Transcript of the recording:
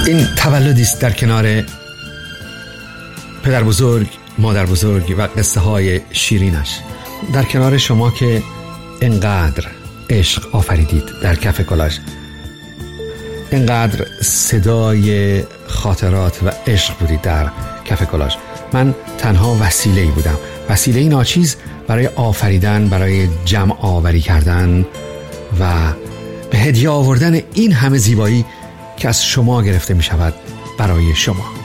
این تولدی است در کنار پدر بزرگ، مادر بزرگ و قصه های شیرینش، در کنار شما که انقدر عشق آفریدید در کف کلاژ، انقدر صدای خاطرات و عشق بودید در کف کلاژ. من تنها وسیله‌ای بودم، وسیله‌ای ناچیز برای آفریدن، برای جمع آوری کردن و به هدیه آوردن این همه زیبایی که از شما گرفته می شود برای شما.